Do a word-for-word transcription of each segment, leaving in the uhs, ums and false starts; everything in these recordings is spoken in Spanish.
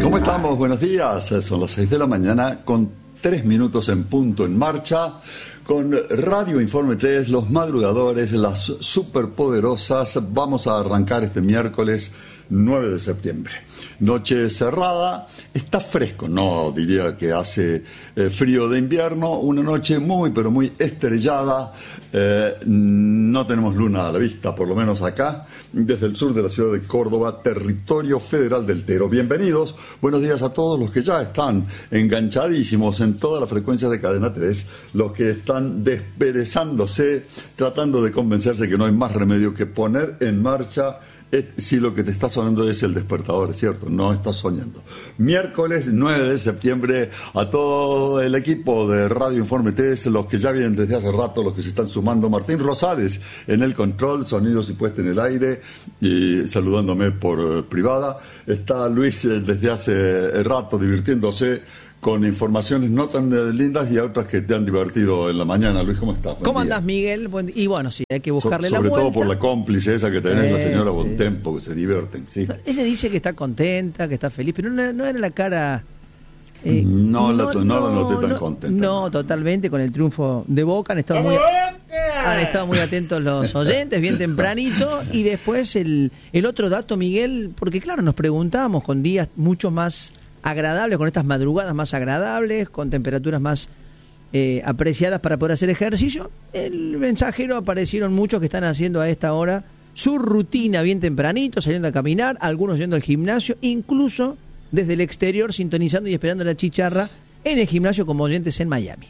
¿Cómo estamos? Buenos días. Son las seis de la mañana con tres minutos en punto en marcha. Con Radio Informe tres, los madrugadores, las superpoderosas. Vamos a arrancar este miércoles nueve de septiembre. Noche cerrada, está fresco, no diría que hace eh, frío de invierno, una noche muy pero muy estrellada, eh, no tenemos luna a la vista, por lo menos acá, desde el sur de la ciudad de Córdoba, territorio federal del Tero. Bienvenidos, buenos días a todos los que ya están enganchadísimos en todas las frecuencias de Cadena tres, los que están desperezándose, tratando de convencerse que no hay más remedio que poner en marcha. Si lo que te está sonando es el despertador, es cierto, no estás soñando. Miércoles nueve de septiembre, a todo el equipo de Radio Informe tres, los que ya vienen desde hace rato, los que se están sumando, Martín Rosales en el control, sonidos y puesta en el aire, y saludándome por eh, privada. Está Luis eh, desde hace rato divirtiéndose con informaciones no tan lindas y otras que te han divertido en la mañana. Luis, ¿cómo estás? Buen ¿Cómo día. andás, Miguel? Buen... Y bueno, sí, hay que buscarle so, la vuelta. Sobre todo por la cómplice esa que tenés, eh, la señora sí. Bontempo, que se divierten. ¿Sí? Ella dice que está contenta, que está feliz, pero no, no era la cara... Eh, no, no, la, no, no la noté tan no, contenta. No, totalmente, con el triunfo de Boca. Han estado muy, han estado muy atentos los oyentes, bien tempranito. Y después el, el otro dato, Miguel, porque claro, nos preguntábamos con días mucho más agradables, con estas madrugadas más agradables, con temperaturas más eh, apreciadas para poder hacer ejercicio. El mensajero aparecieron muchos que están haciendo a esta hora su rutina bien tempranito, saliendo a caminar, algunos yendo al gimnasio, incluso desde el exterior sintonizando y esperando la chicharra en el gimnasio como oyentes en Miami.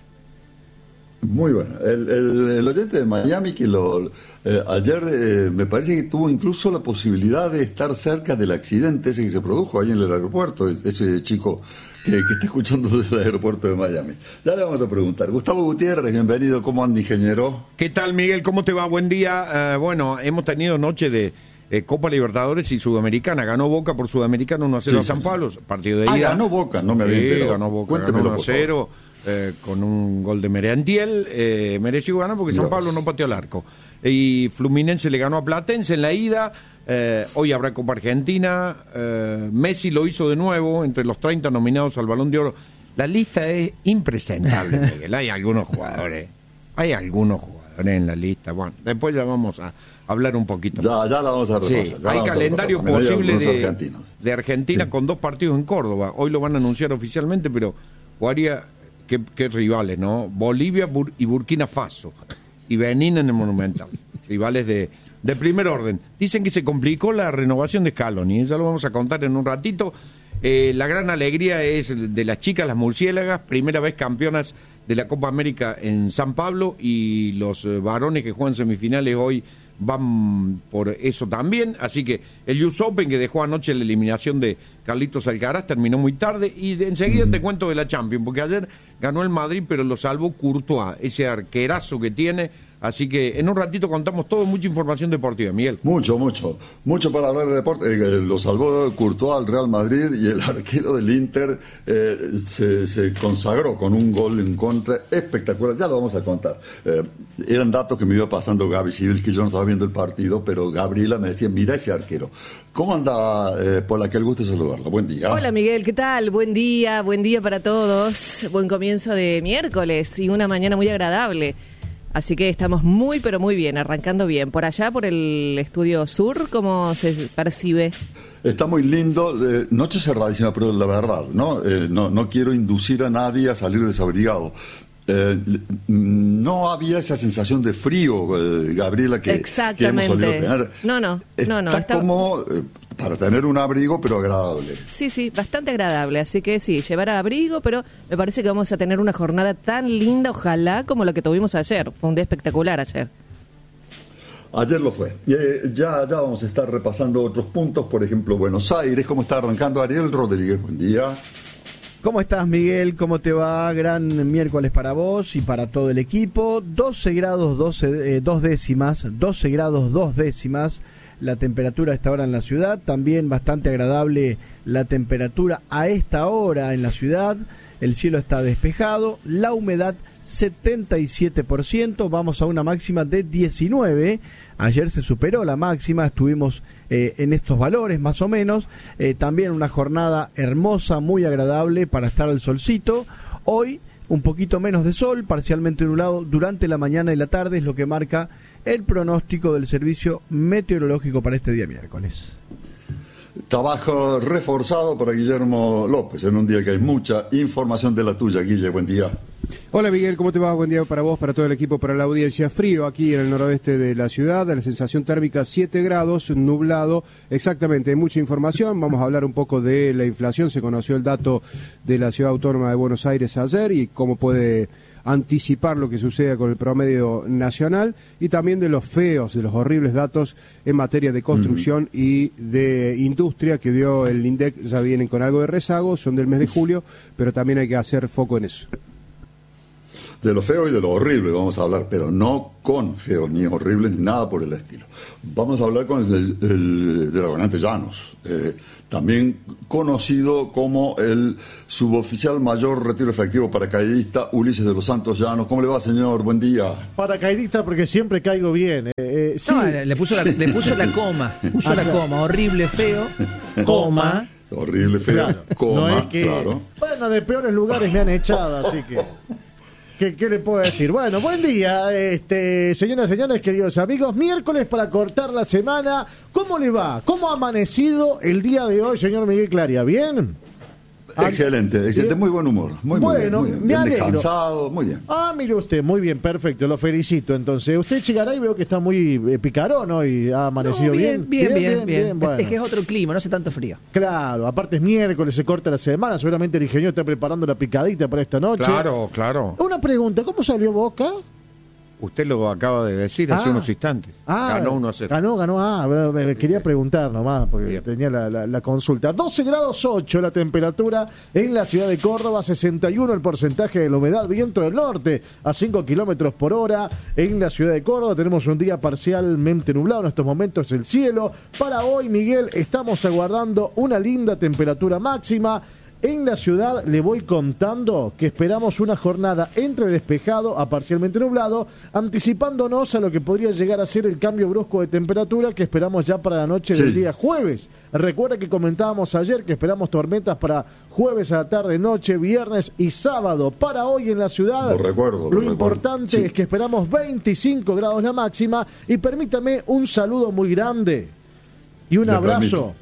Muy bueno. El, el, el oyente de Miami que lo eh, ayer eh, me parece que tuvo incluso la posibilidad de estar cerca del accidente ese que se produjo ahí en el aeropuerto, ese chico que, que está escuchando desde el aeropuerto de Miami. Ya le vamos a preguntar. Gustavo Gutiérrez, bienvenido. ¿Cómo anda, ingeniero? ¿Qué tal, Miguel? ¿Cómo te va? Buen día. Uh, bueno, hemos tenido noche de eh, Copa Libertadores y Sudamericana. Ganó Boca por Sudamericano uno a cero sí, a San Pablo, partido de ida. Ah, ganó Boca, no me había sí, enterado. ganó Boca, ganó uno a cero. Eh, con un gol de Merentiel, eh, mereció ganar porque San Pablo no pateó al arco. Y Fluminense le ganó a Platense en la ida. Eh, hoy habrá Copa Argentina. Eh, Messi lo hizo de nuevo entre los treinta nominados al Balón de Oro. La lista es impresentable, Miguel. Hay algunos jugadores, hay algunos jugadores en la lista. Bueno, después ya vamos a hablar un poquito. Ya, ya la vamos a repasar. Sí, hay calendario posible de, de Argentina sí. con dos partidos en Córdoba. Hoy lo van a anunciar oficialmente, pero jugaría. Qué, qué rivales, ¿no? Bolivia Bur- y Burkina Faso. Y Benín en el Monumental. Rivales de, de primer orden. Dicen que se complicó la renovación de Scaloni. Ya lo vamos a contar en un ratito. Eh, la gran alegría es de las chicas, las murciélagas. Primera vez campeonas de la Copa América en San Pablo. Y los eh, varones que juegan semifinales hoy van por eso también. Así que el U S Open, que dejó anoche la eliminación de Carlitos Alcaraz, terminó muy tarde. Y de, enseguida te cuento de la Champions, porque ayer ganó el Madrid, pero lo salvó Courtois, ese arquerazo que tiene. Así que en un ratito contamos todo, mucha información deportiva, Miguel. Mucho, mucho. Mucho para hablar de deporte. Eh, lo salvó Courtois al Real Madrid y el arquero del Inter eh, se, se consagró con un gol en contra espectacular. Ya lo vamos a contar. Eh, eran datos que me iba pasando Gaby Civil, que yo no estaba viendo el partido, pero Gabriela me decía, mira ese arquero. ¿Cómo anda, eh, Pola? Que el gusto saludarla. Buen día. Hola, Miguel, ¿qué tal? Buen día, buen día para todos. Buen comienzo de miércoles y una mañana muy agradable. Así que estamos muy, pero muy bien, arrancando bien. Por allá, por el estudio sur, ¿cómo se percibe? Está muy lindo, eh, noche cerradísima, pero la verdad, ¿no? Eh, no, no quiero inducir a nadie a salir desabrigado. Eh, no había esa sensación de frío, eh, Gabriela, que, que hemos solido tener. No, no, no, no. Está, está como eh, para tener un abrigo, pero agradable. Sí, sí, bastante agradable. Así que sí, llevar abrigo, pero me parece que vamos a tener una jornada tan linda, ojalá, como la que tuvimos ayer. Fue un día espectacular ayer. Ayer lo fue. Eh, ya, ya vamos a estar repasando otros puntos, por ejemplo, Buenos Aires. ¿Cómo está arrancando Ariel Rodríguez? Buen día. ¿Cómo estás, Miguel? ¿Cómo te va? Gran miércoles para vos y para todo el equipo. doce grados, doce, eh, dos décimas, doce grados, dos décimas la temperatura a esta hora en la ciudad, también bastante agradable la temperatura a esta hora en la ciudad, el cielo está despejado, la humedad setenta y siete por ciento, vamos a una máxima de diecinueve, ayer se superó la máxima, estuvimos eh, en estos valores más o menos, eh, también una jornada hermosa, muy agradable para estar al solcito, hoy un poquito menos de sol, parcialmente nublado durante la mañana y la tarde, es lo que marca el pronóstico del servicio meteorológico para este día miércoles. Trabajo reforzado para Guillermo López, en un día que hay mucha información de la tuya. Guille, buen día. Hola Miguel, ¿cómo te va? Buen día para vos, para todo el equipo, para la audiencia. Frío aquí en el noroeste de la ciudad, la sensación térmica siete grados, nublado, exactamente, hay mucha información. Vamos a hablar un poco de la inflación, se conoció el dato de la Ciudad Autónoma de Buenos Aires ayer y cómo puede anticipar lo que suceda con el promedio nacional y también de los feos, de los horribles datos en materia de construcción uh-huh. y de industria que dio el INDEC. Ya vienen con algo de rezago, son del mes de julio, pero también hay que hacer foco en eso. De lo feo y de lo horrible vamos a hablar, pero no con feos ni horribles ni nada por el estilo. Vamos a hablar con el, el Dragonante Llanos, eh, también conocido como el suboficial mayor retiro efectivo paracaidista Ulises de los Santos Llanos. ¿Cómo le va, señor? Buen día. Paracaidista porque siempre caigo bien. Eh, eh, sí. No, le puso la, le puso la coma, puso la coma, horrible, feo, coma. Horrible, feo, claro. coma, no es que, claro. Bueno, de peores lugares me han echado, así que... ¿Qué, ¿Qué le puedo decir? Bueno, buen día, este, señoras y señores, queridos amigos. Miércoles para cortar la semana. ¿Cómo le va? ¿Cómo ha amanecido el día de hoy, señor Miguel Claria? ¿Bien? Excelente, excelente, muy buen humor. Muy, bueno, muy bien, muy bien. me bien alegro. Descansado, muy bien. Ah, mire usted, muy bien, perfecto, lo felicito. Entonces, usted llegará y veo que está muy eh, picarón hoy, ha amanecido no, bien. Bien, bien, bien. bien, bien. Bueno. Es que es otro clima, no hace tanto frío. Claro, aparte es miércoles, se corta la semana, seguramente el ingeniero está preparando la picadita para esta noche. Claro, claro. Una pregunta, ¿cómo salió Boca? Usted lo acaba de decir ah, hace unos instantes. Ah, ganó uno a cero. Ganó, ganó. Ah, me, me quería preguntar nomás, porque Bien. tenía la, la, la consulta. doce grados ocho la temperatura en la ciudad de Córdoba, sesenta y uno el porcentaje de la humedad, viento del norte a cinco kilómetros por hora en la ciudad de Córdoba. Tenemos un día parcialmente nublado, en estos momentos el cielo. Para hoy, Miguel, estamos aguardando una linda temperatura máxima. En la ciudad le voy contando que esperamos una jornada entre despejado a parcialmente nublado, anticipándonos a lo que podría llegar a ser el cambio brusco de temperatura que esperamos ya para la noche sí. del día jueves. Recuerda que comentábamos ayer que esperamos tormentas para jueves a la tarde, noche, viernes y sábado. Para hoy en la ciudad, lo, recuerdo, lo, lo importante sí. es que esperamos veinticinco grados la máxima. Y permítame un saludo muy grande y un le abrazo. Permito.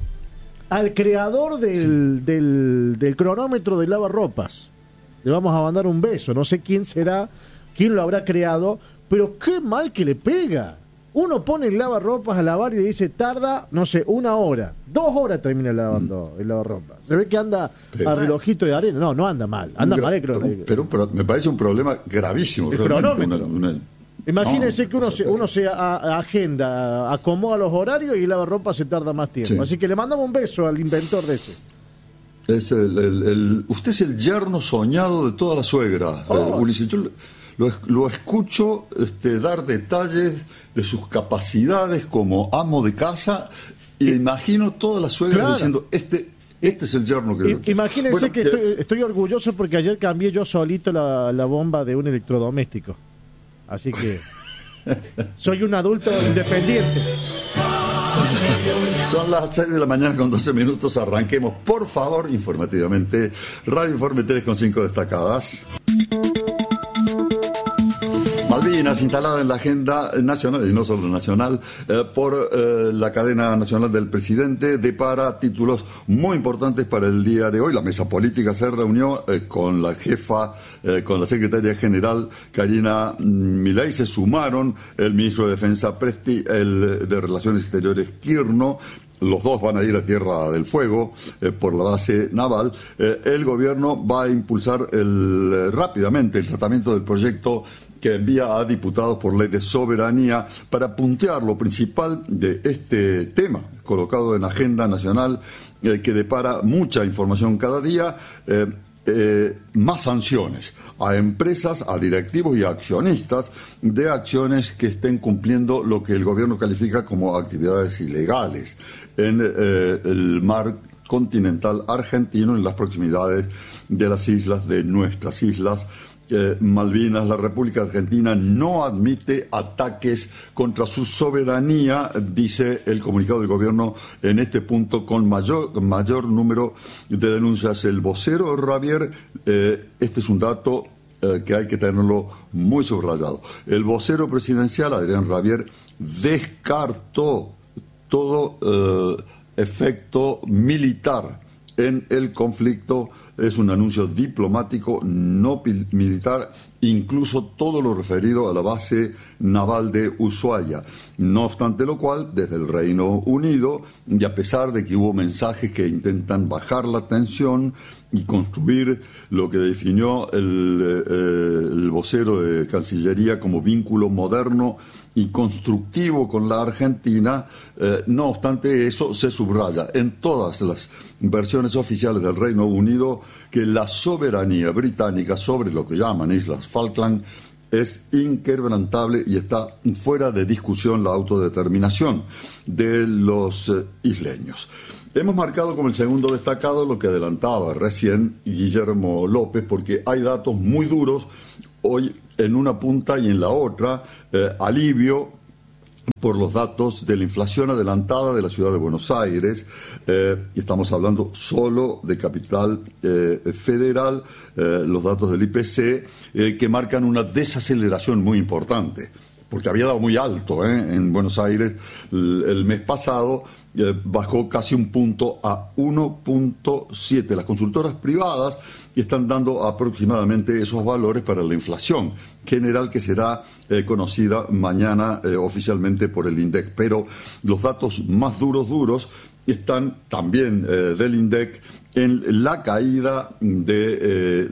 Al creador del, sí. del, del cronómetro de lavarropas. Le vamos a mandar un beso. No sé quién será, quién lo habrá creado, pero qué mal que le pega. Uno pone el lavarropas a lavar y le dice, tarda, no sé, una hora. Dos horas termina lavando mm. el lavarropas. Se ve que anda pero, a relojito de arena. No, no anda mal. Anda pero, mal el cronómetro. Pero, pero me parece un problema gravísimo. El cronómetro. Una, una... Imagínense no, que uno se, uno se a, a agenda, acomoda los horarios y la ropa se tarda más tiempo. Sí. Así que le mandamos un beso al inventor de ese. Es el, el, el, usted es el yerno soñado de toda la suegra, oh. eh, Ulises. Yo lo, lo escucho este, dar detalles de sus capacidades como amo de casa y me imagino todas las suegras claro. diciendo, este... Este es el yerno que... I, imagínense bueno, que, que estoy, estoy orgulloso porque ayer cambié yo solito la, la bomba de un electrodoméstico. Así que soy un adulto independiente. Son las seis de la mañana con doce minutos. Arranquemos, por favor, informativamente. Radio Informe tres con cinco destacadas. Malvinas, instalada en la agenda nacional, y no solo nacional, eh, por eh, la cadena nacional del presidente, depara títulos muy importantes para el día de hoy. La mesa política se reunió eh, con la jefa, eh, con la secretaria general Karina Milei. Se sumaron el ministro de Defensa Presti, el de Relaciones Exteriores Kirchner. Los dos van a ir a Tierra del Fuego eh, por la base naval. Eh, el gobierno va a impulsar el, eh, rápidamente el tratamiento del proyecto que envía a diputados por ley de soberanía para puntear lo principal de este tema, colocado en agenda nacional, eh, que depara mucha información cada día. Eh, eh, más sanciones a empresas, a directivos y a accionistas de acciones que estén cumpliendo lo que el gobierno califica como actividades ilegales en eh, el mar continental argentino, en las proximidades de las islas, de nuestras islas eh, Malvinas. La República Argentina no admite ataques contra su soberanía, dice el comunicado del gobierno en este punto, con mayor, mayor número de denuncias. El vocero Ravier, eh, este es un dato eh, que hay que tenerlo muy subrayado. El vocero presidencial, Adrián Ravier, descartó todo eh, efecto militar en el conflicto. Es un anuncio diplomático, no militar, incluso todo lo referido a la base naval de Ushuaia. No obstante lo cual, desde el Reino Unido, y a pesar de que hubo mensajes que intentan bajar la tensión y construir lo que definió el, eh, el vocero de Cancillería como vínculo moderno y constructivo con la Argentina, eh, no obstante eso se subraya en todas las versiones oficiales del Reino Unido que la soberanía británica sobre lo que llaman Islas Falkland es inquebrantable y está fuera de discusión la autodeterminación de los eh, isleños. Hemos marcado como el segundo destacado lo que adelantaba recién Guillermo López, porque hay datos muy duros hoy en una punta y en la otra. Eh, alivio por los datos de la inflación adelantada de la ciudad de Buenos Aires. Eh, estamos hablando solo de capital eh, federal, eh, los datos del I P C, eh, que marcan una desaceleración muy importante, porque había dado muy alto ¿eh? en Buenos Aires el, el mes pasado. Eh, bajó casi un punto a uno punto siete. Las consultoras privadas están dando aproximadamente esos valores para la inflación general, que será eh, conocida mañana eh, oficialmente por el INDEC. Pero los datos más duros, duros, están también eh, del INDEC en la caída de eh,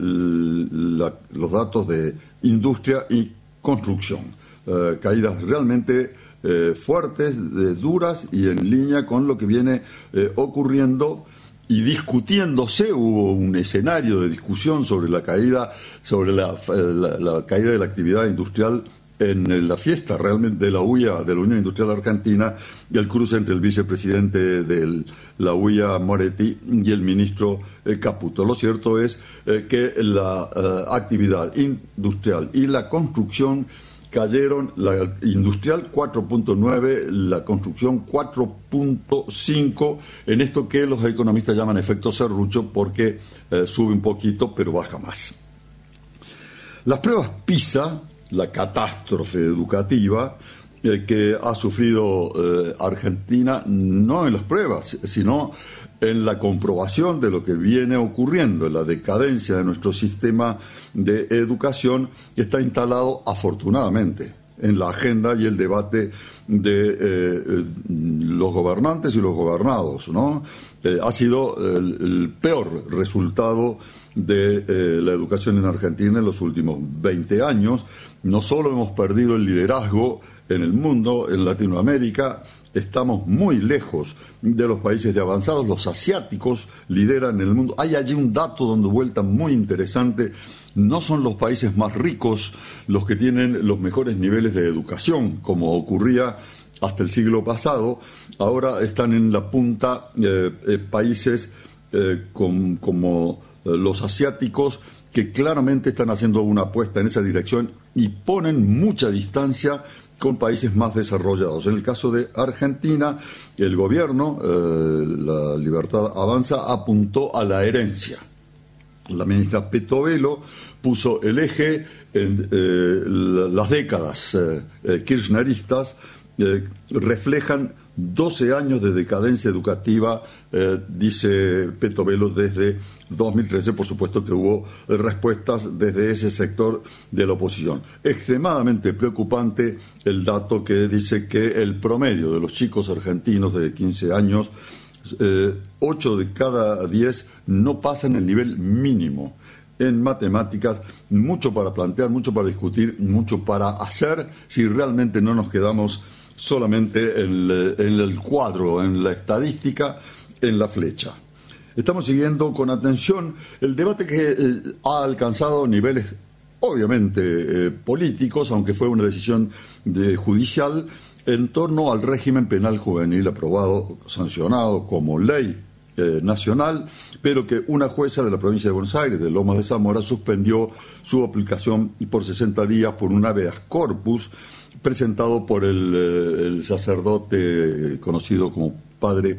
la, los datos de industria y construcción. Eh, caídas realmente Eh, fuertes, eh, duras y en línea con lo que viene eh, ocurriendo y discutiéndose. Hubo un escenario de discusión sobre la caída, sobre la, la, la caída de la actividad industrial en la fiesta realmente de la U I A, de la Unión Industrial Argentina, y el cruce entre el vicepresidente de la U I A, Moretti, y el ministro eh, Caputo. Lo cierto es eh, que la eh, actividad industrial y la construcción cayeron, la industrial cuatro punto nueve, la construcción cuatro punto cinco, en esto que los economistas llaman efecto serrucho, porque eh, sube un poquito pero baja más. Las pruebas PISA, la catástrofe educativa eh, que ha sufrido eh, Argentina, no en las pruebas, sino en la comprobación de lo que viene ocurriendo, en la decadencia de nuestro sistema de educación, que está instalado afortunadamente en la agenda y el debate de eh, los gobernantes y los gobernados, ¿no? Eh, ha sido el, el peor resultado de eh, la educación en Argentina en los últimos veinte años. No solo hemos perdido el liderazgo en el mundo, en Latinoamérica, estamos muy lejos de los países de avanzados. Los asiáticos lideran el mundo. Hay allí un dato donde vuelta muy interesante. No son los países más ricos los que tienen los mejores niveles de educación, como ocurría hasta el siglo pasado. Ahora están en la punta eh, eh, países eh, con, como eh, los asiáticos, que claramente están haciendo una apuesta en esa dirección y ponen mucha distancia con países más desarrollados. En el caso de Argentina, el gobierno, eh, la Libertad Avanza, apuntó a la herencia. La ministra Petovelo puso el eje en eh, las décadas eh, eh, kirchneristas, eh, reflejan doce años de decadencia educativa, eh, dice Petovelo, desde dos mil trece. Por supuesto que hubo respuestas desde ese sector de la oposición. Extremadamente preocupante el dato que dice que el promedio de los chicos argentinos de quince años, eh, ocho de cada diez no pasan el nivel mínimo en matemáticas. Mucho para plantear, mucho para discutir, mucho para hacer, si realmente no nos quedamos solamente en el, en el cuadro, en la estadística, en la flecha. Estamos siguiendo con atención el debate que eh, ha alcanzado niveles obviamente eh, políticos, aunque fue una decisión de, judicial, en torno al régimen penal juvenil aprobado, sancionado como ley eh, nacional, pero que una jueza de la provincia de Buenos Aires, de Lomas de Zamora, suspendió su aplicación por sesenta días por un habeas corpus presentado por el, eh, el sacerdote conocido como Padre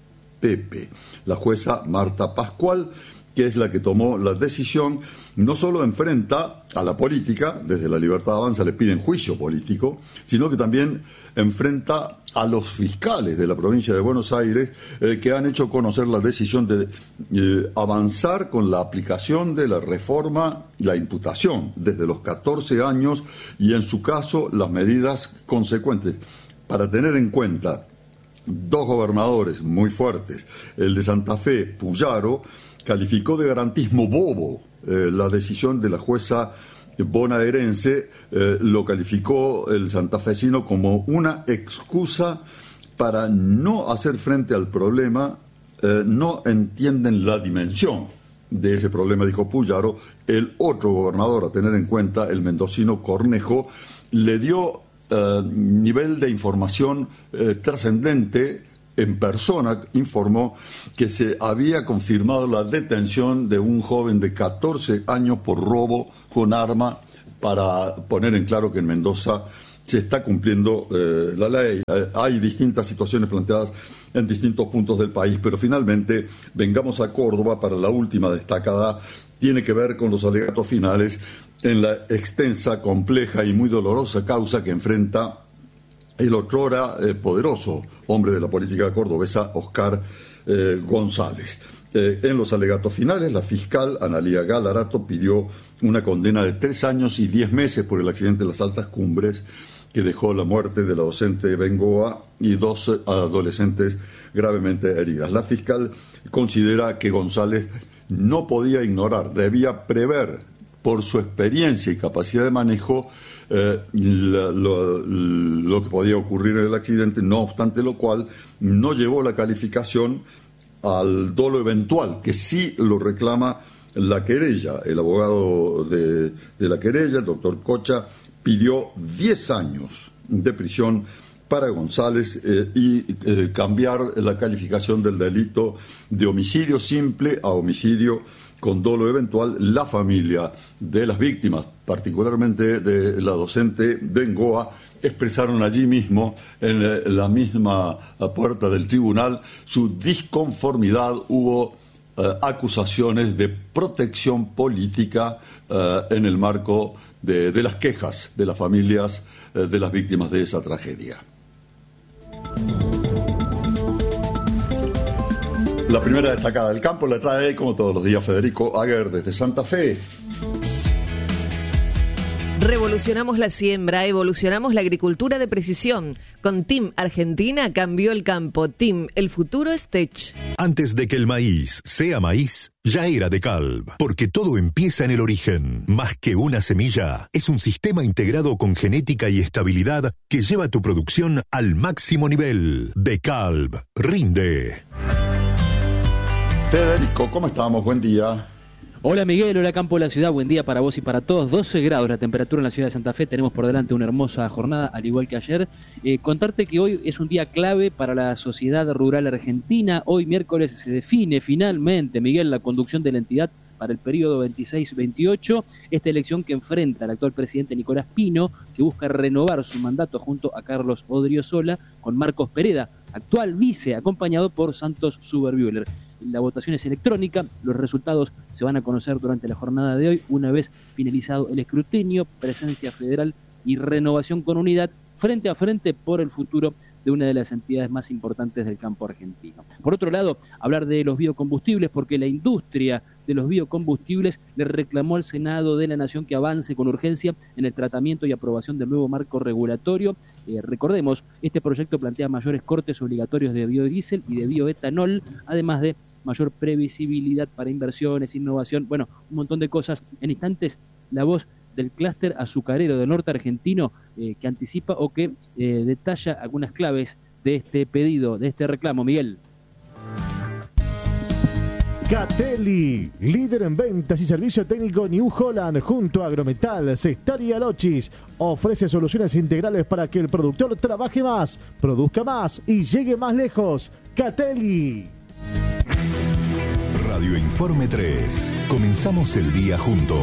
Pepe. La jueza Marta Pascual, que es la que tomó la decisión, no solo enfrenta a la política, desde La Libertad Avanza le piden juicio político, sino que también enfrenta a los fiscales de la provincia de Buenos Aires eh, que han hecho conocer la decisión de eh, avanzar con la aplicación de la reforma, la imputación desde los catorce años y en su caso las medidas consecuentes. Para tener en cuenta, dos gobernadores muy fuertes, el de Santa Fe, Puyaro, calificó de garantismo bobo eh, la decisión de la jueza bonaerense, eh, lo calificó el santafesino como una excusa para no hacer frente al problema, eh, no entienden la dimensión de ese problema, dijo Puyaro. El otro gobernador a tener en cuenta, el mendocino Cornejo, le dio eh, nivel de información eh, trascendente. En persona informó que se había confirmado la detención de un joven de catorce años por robo con arma, para poner en claro que en Mendoza se está cumpliendo eh, la ley. Eh, hay distintas situaciones planteadas en distintos puntos del país, pero finalmente vengamos a Córdoba para la última destacada. Tiene que ver con los alegatos finales en la extensa, compleja y muy dolorosa causa que enfrenta el otrora eh, poderoso hombre de la política cordobesa, Oscar eh, González. Eh, en los alegatos finales, la fiscal Analía Galarato pidió una condena de tres años y diez meses por el accidente de las Altas Cumbres que dejó la muerte de la docente Bengoa y dos adolescentes gravemente heridas. La fiscal considera que González no podía ignorar, debía prever, por su experiencia y capacidad de manejo, eh, la, lo, lo que podía ocurrir en el accidente, no obstante lo cual no llevó la calificación al dolo eventual, que sí lo reclama la querella. El abogado de, de la querella, el doctor Cocha, pidió diez años de prisión para González eh, y eh, cambiar la calificación del delito de homicidio simple a homicidio con dolo eventual. La familia de las víctimas, particularmente de la docente Bengoa, expresaron allí mismo, en la misma puerta del tribunal, su disconformidad. Hubo eh, acusaciones de protección política eh, en el marco de, de las quejas de las familias eh, de las víctimas de esa tragedia. La primera destacada del campo la trae, como todos los días, Federico Aguer desde Santa Fe. Revolucionamos la siembra, evolucionamos la agricultura de precisión. Con Team Argentina cambió el campo. Team, el futuro es Tech. Antes de que el maíz sea maíz, ya era DeKalb, porque todo empieza en el origen. Más que una semilla, es un sistema integrado con genética y estabilidad que lleva tu producción al máximo nivel. DeKalb, rinde. Federico, ¿cómo estamos? Buen día. Hola Miguel, hola Campo de la Ciudad, buen día para vos y para todos. doce grados la temperatura en la ciudad de Santa Fe, tenemos por delante una hermosa jornada, al igual que ayer. Eh, contarte que hoy es un día clave para la sociedad rural argentina. Hoy miércoles se define finalmente, Miguel, la conducción de la entidad para el periodo veintiséis veintiocho, esta elección que enfrenta al actual presidente Nicolás Pino, que busca renovar su mandato junto a Carlos Odriozola, con Marcos Pereda, actual vice, acompañado por Santos Zuberbühler. La votación es electrónica, los resultados se van a conocer durante la jornada de hoy, una vez finalizado el escrutinio, presencia federal y renovación con unidad, frente a frente por el futuro de una de las entidades más importantes del campo argentino. Por otro lado, hablar de los biocombustibles, porque la industria de los biocombustibles le reclamó al Senado de la Nación que avance con urgencia en el tratamiento y aprobación del nuevo marco regulatorio. Eh, recordemos, este proyecto plantea mayores cortes obligatorios de biodiesel y de bioetanol, además de mayor previsibilidad para inversiones, innovación, bueno, un montón de cosas. En instantes, la voz del clúster azucarero del norte argentino eh, que anticipa o que eh, detalla algunas claves de este pedido, de este reclamo. Miguel. Catelli, líder en ventas y servicio técnico New Holland, junto a Agrometal, Cestari y Alochis, ofrece soluciones integrales para que el productor trabaje más, produzca más y llegue más lejos. Catelli. Radio Informe tres. Comenzamos el día juntos.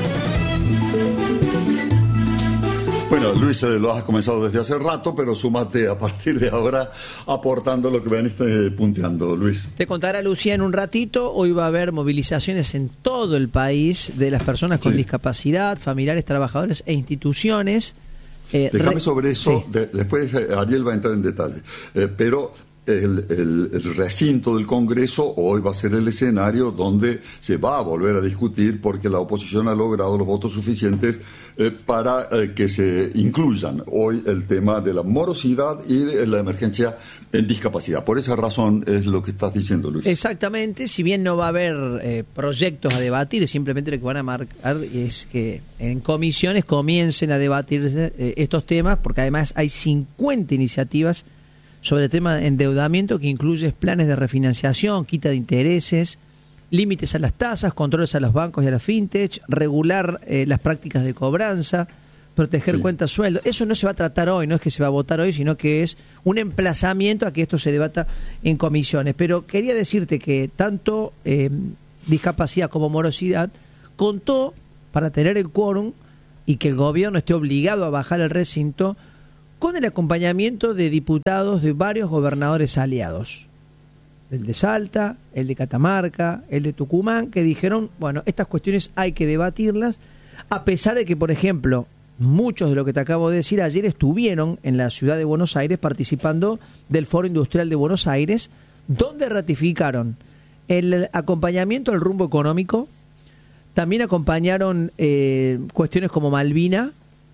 Bueno, Luis, eh, lo has comenzado desde hace rato, pero súmate a partir de ahora aportando lo que veniste punteando, Luis. Te contará Lucía en un ratito. Hoy va a haber movilizaciones en todo el país de las personas con sí. discapacidad, familiares, trabajadores e instituciones. Eh, Déjame re... sobre eso, sí. de, después eh, Ariel va a entrar en detalle. Eh, pero el, el, el recinto del Congreso hoy va a ser el escenario donde se va a volver a discutir porque la oposición ha logrado los votos suficientes eh, para eh, que se incluyan hoy el tema de la morosidad y de la emergencia en discapacidad. Por esa razón es lo que estás diciendo, Luis. Exactamente, si bien no va a haber eh, proyectos a debatir, simplemente lo que van a marcar es que en comisiones comiencen a debatirse eh, estos temas, porque además hay cincuenta iniciativas sobre el tema de endeudamiento que incluye planes de refinanciación, quita de intereses, límites a las tasas, controles a los bancos y a las fintech, regular eh, las prácticas de cobranza, proteger sí. cuentas sueldo. Eso no se va a tratar hoy, no es que se va a votar hoy, sino que es un emplazamiento a que esto se debata en comisiones. Pero quería decirte que tanto eh, discapacidad como morosidad contó para tener el quórum y que el gobierno esté obligado a bajar el recinto con el acompañamiento de diputados de varios gobernadores aliados, el de Salta, el de Catamarca, el de Tucumán, que dijeron, bueno, estas cuestiones hay que debatirlas, a pesar de que, por ejemplo, muchos de lo que te acabo de decir ayer estuvieron en la ciudad de Buenos Aires participando del Foro Industrial de Buenos Aires, donde ratificaron el acompañamiento al rumbo económico, también acompañaron eh, cuestiones como Malvina,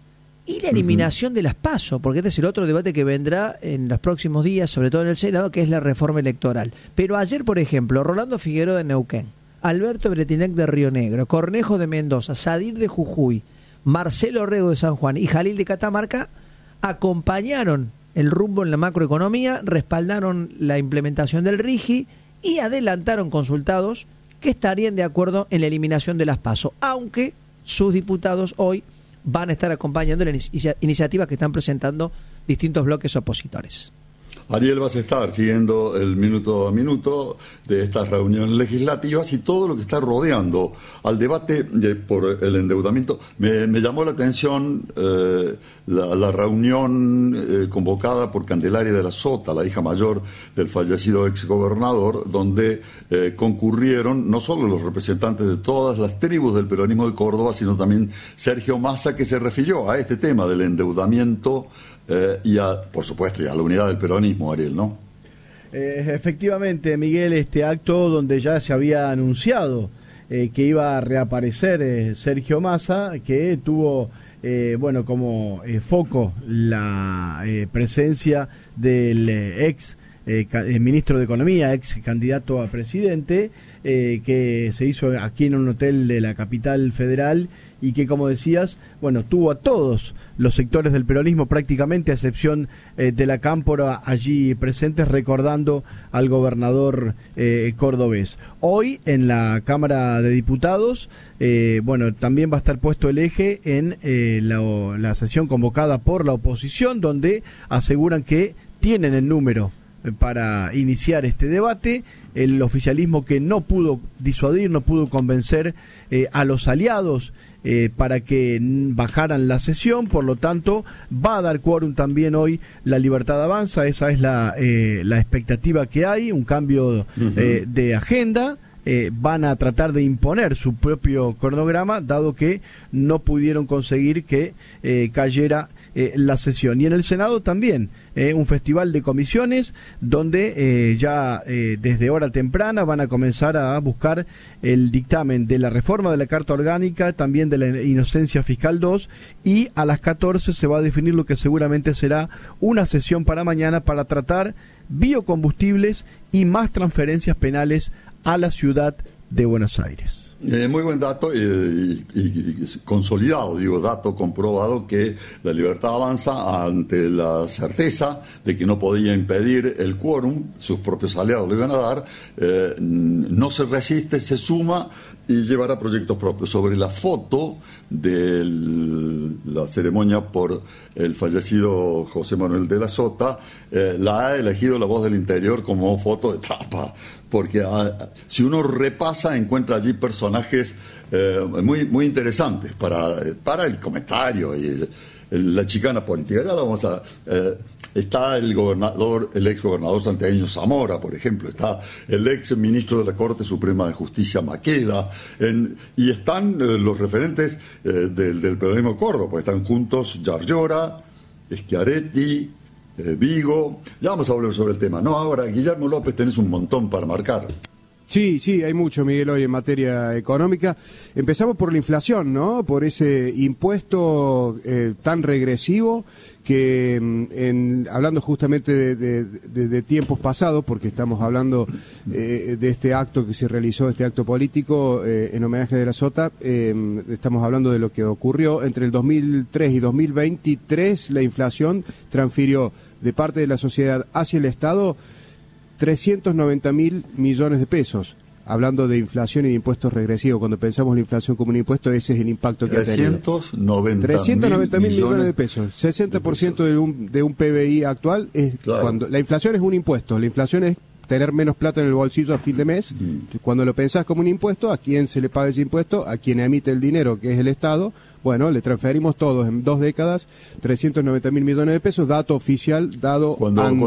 y la eliminación uh-huh. de las PASO, porque este es el otro debate que vendrá en los próximos días, sobre todo en el Senado, que es la reforma electoral. Pero ayer, por ejemplo, Rolando Figueroa de Neuquén, Alberto Bretinec de Río Negro, Cornejo de Mendoza, Sadir de Jujuy, Marcelo Orrego de San Juan y Jalil de Catamarca acompañaron el rumbo en la macroeconomía, respaldaron la implementación del RIGI y adelantaron consultados que estarían de acuerdo en la eliminación de las PASO, aunque sus diputados hoy van a estar acompañando las inicia- iniciativas que están presentando distintos bloques opositores. Ariel, vas a estar siguiendo el minuto a minuto de estas reuniones legislativas y todo lo que está rodeando al debate de, por el endeudamiento. Me, me llamó la atención eh, la, la reunión eh, convocada por Candelaria de la Sota, la hija mayor del fallecido exgobernador, donde eh, concurrieron no solo los representantes de todas las tribus del peronismo de Córdoba, sino también Sergio Massa, que se refirió a este tema del endeudamiento Eh, y a, por supuesto, y a la unidad del peronismo, Ariel, ¿no? Eh, efectivamente, Miguel, este acto donde ya se había anunciado eh, que iba a reaparecer eh, Sergio Massa, que tuvo, eh, bueno, como eh, foco la eh, presencia del eh, ex eh, ca- eh, ministro de Economía, ex candidato a presidente, eh, que se hizo aquí en un hotel de la capital federal y que, como decías, bueno, tuvo a todos los sectores del peronismo prácticamente, a excepción eh, de la Cámpora, allí presentes, recordando al gobernador eh, cordobés. Hoy, en la Cámara de Diputados, eh, bueno, también va a estar puesto el eje en eh, la, la sesión convocada por la oposición, donde aseguran que tienen el número para iniciar este debate. El oficialismo, que no pudo disuadir, no pudo convencer eh, a los aliados eh, para que bajaran la sesión, por lo tanto va a dar quórum también hoy la Libertad Avanza. Esa es la, eh, la expectativa que hay, un cambio uh-huh. eh, de agenda. Eh, van a tratar de imponer su propio cronograma, dado que no pudieron conseguir que eh, cayera eh, la sesión. Y en el Senado también, eh, un festival de comisiones donde eh, ya eh, desde hora temprana van a comenzar a buscar el dictamen de la reforma de la Carta Orgánica, también de la Inocencia Fiscal dos, y a las catorce se va a definir lo que seguramente será una sesión para mañana para tratar biocombustibles y más transferencias penales a la ciudad de Buenos Aires. Eh, muy buen dato eh, y, y, y consolidado, digo, dato comprobado que la Libertad Avanza, ante la certeza de que no podía impedir el quórum, sus propios aliados lo iban a dar, eh, no se resiste, se suma y llevará proyectos propios. Sobre la foto de la ceremonia por el fallecido José Manuel de la Sota, eh, la ha elegido La Voz del Interior como foto de tapa, porque ah, si uno repasa encuentra allí personajes eh, muy muy interesantes para, para el comentario y el, el, la chicana política. Ya lo vamos a... Eh, está el gobernador, el ex gobernador santiagueño Zamora, por ejemplo, está el ex ministro de la Corte Suprema de Justicia Maqueda, en, y están eh, los referentes eh, del, del periodismo Córdoba, pues están juntos Yarlora, Schiaretti, eh, Vigo. Ya vamos a hablar sobre el tema. No, ahora, Guillermo López, tenés un montón para marcar. Sí, sí, hay mucho, Miguel, hoy en materia económica. Empezamos por la inflación, ¿no? Por ese impuesto eh, tan regresivo que, en, hablando justamente de, de, de, de tiempos pasados, porque estamos hablando eh, de este acto que se realizó, este acto político eh, en homenaje de la Sota, eh, estamos hablando de lo que ocurrió entre el dos mil tres y dos mil veintitrés. La inflación transfirió de parte de la sociedad hacia el Estado trescientos noventa mil millones de pesos. Hablando de inflación y de impuestos regresivos, cuando pensamos la inflación como un impuesto, ese es el impacto que ha tenido. trescientos noventa mil millones de pesos, sesenta por ciento de un, de un P B I actual. Es claro. Cuando la inflación es un impuesto, la inflación es tener menos plata en el bolsillo a fin de mes. Mm. Cuando lo pensás como un impuesto, ¿a quién se le paga ese impuesto? A quien emite el dinero, que es el Estado. Bueno, le transferimos todos en dos décadas trescientos noventa mil millones de pesos, dato oficial dado cuando, an